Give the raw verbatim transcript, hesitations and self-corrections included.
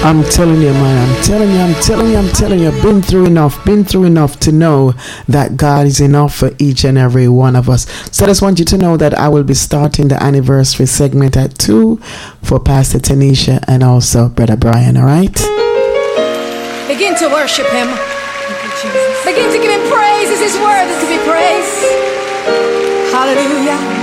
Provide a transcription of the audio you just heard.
I'm telling you, man. I'm telling you. I'm telling you. I'm telling you. Been through enough. Been through enough to know that God is enough for each and every one of us. So I just want you to know that I will be starting the anniversary segment at two for Pastor Tanisha and also Brother Brian. All right. Begin to worship Him. Begin to give Him praise as His word is to be praised. Hallelujah.